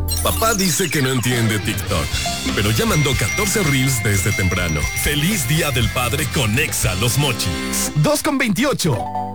Papá dice que no entiende TikTok, pero ya mandó 14 reels desde temprano. Feliz Día del Padre con Exa Los Mochis. 2:28.